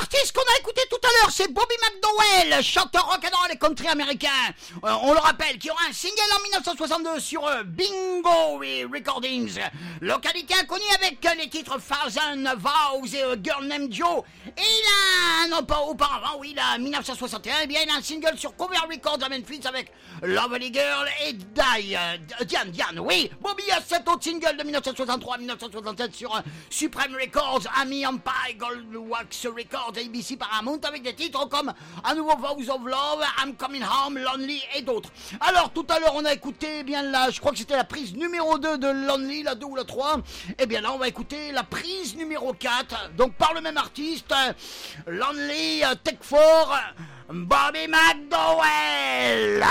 L'artiste qu'on a écouté tout à l'heure, c'est Bobby McDowell, chanteur rock'n'roll et country américain. On le rappelle, qui aura un single en 1962 sur Bingo Recordings. Localité inconnue avec les titres Thousand Vows et Girl Named Joe. Et il a, non pas auparavant, oui, il a 1961, eh bien il a un single sur Cover Records à Memphis avec Lovely Girl et Diane, oui. Bobby a 7 autres singles de 1963 à 1967 sur Supreme Records, Ami Empire, Gold Wax Records, ABC Paramount avec des titres comme A nouveau Vows of Love, I'm Coming Home, Lonely et d'autres. Alors tout à l'heure on a écouté eh bien là, je crois que c'était la prise numéro 2 de Lonely, la 2 ou la 3. Et bien là on va écouter la prise numéro 4, donc par le même artiste, Lonely, Take 4, Bobby McDowell.